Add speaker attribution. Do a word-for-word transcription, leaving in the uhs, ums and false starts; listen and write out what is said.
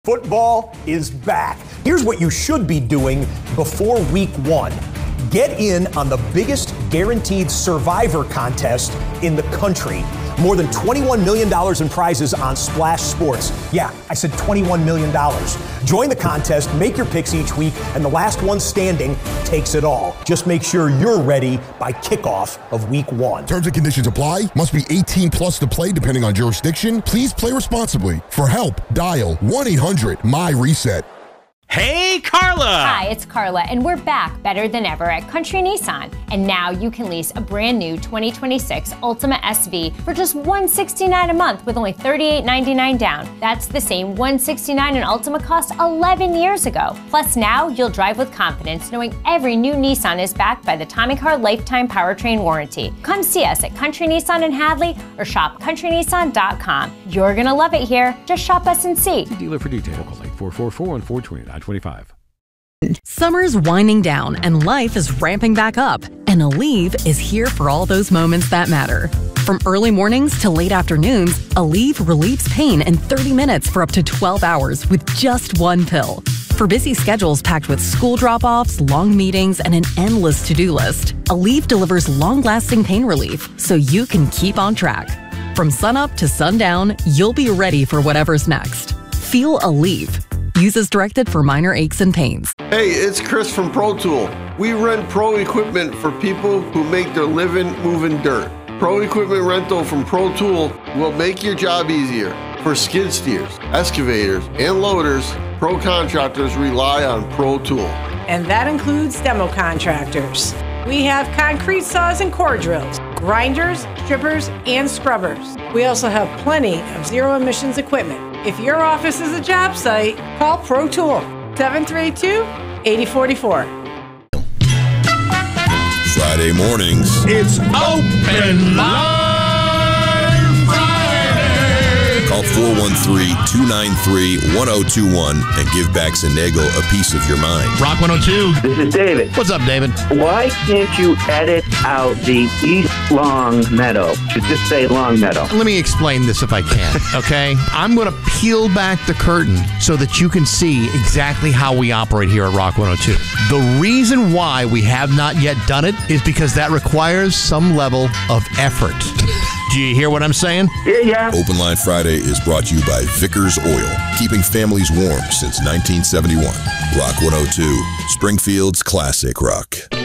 Speaker 1: Football is back. Here's what you should be doing before week one. Get in on the biggest guaranteed survivor contest in the country. More than twenty-one million dollars in prizes on Splash Sports. Yeah, I said twenty-one million dollars. Join the contest, make your picks each week, and the last one standing takes it all. Just make sure you're ready by kickoff of week one.
Speaker 2: Terms and conditions apply. Must be eighteen plus to play depending on jurisdiction. Please play responsibly. For help, dial one eight hundred M Y reset.
Speaker 3: Hey, Carla!
Speaker 4: Hi, it's Carla, and we're back better than ever at Country Nissan. And now you can lease a brand new twenty twenty-six Altima S V for just one hundred sixty-nine dollars a month with only thirty-eight ninety-nine down. That's the same one hundred sixty-nine dollars an Altima cost eleven years ago. Plus now you'll drive with confidence knowing every new Nissan is backed by the Tommy Car Lifetime Powertrain Warranty. Come see us at Country Nissan in Hadley or shop country nissan dot com. You're gonna love it here. Just shop us and see.
Speaker 3: Dealer for detail. Call eight four four four, one four two nine twenty-five.
Speaker 5: Summer's winding down and life is ramping back up. And Aleve is here for all those moments that matter. From early mornings to late afternoons, Aleve relieves pain in thirty minutes for up to twelve hours with just one pill. For busy schedules packed with school drop-offs, long meetings, and an endless to-do list, Aleve delivers long-lasting pain relief so you can keep on track. From sunup to sundown, you'll be ready for whatever's next. Feel Aleve. Use as directed for minor aches and pains.
Speaker 6: Hey, it's Chris from Pro Tool. We rent pro equipment for people who make their living moving dirt. Pro equipment rental from Pro Tool will make your job easier. For skid steers, excavators, and loaders, pro contractors rely on Pro Tool.
Speaker 7: And that includes demo contractors. We have concrete saws and core drills, grinders, strippers, and scrubbers. We also have plenty of zero emissions equipment. If your office is a job site, call Pro Tool, seven three two, eight zero four four.
Speaker 2: Friday mornings.
Speaker 3: It's Open Line Friday!
Speaker 2: Call four one three, two nine three, one oh two one and give back Senego a piece of your mind.
Speaker 3: Rock one oh two.
Speaker 8: This is David.
Speaker 3: What's up, David?
Speaker 8: Why can't you edit out the East Long Meadow? Should just say Long Meadow.
Speaker 3: Let me explain this if I can, okay? I'm going to peel back the curtain so that you can see exactly how we operate here at Rock one oh two. The reason why we have not yet done it is because that requires some level of effort. Do you hear what I'm saying?
Speaker 8: Yeah, yeah.
Speaker 2: Open Line Friday is brought to you by Vickers Oil, keeping families warm since nineteen seventy-one. Rock one oh two, Springfield's classic rock.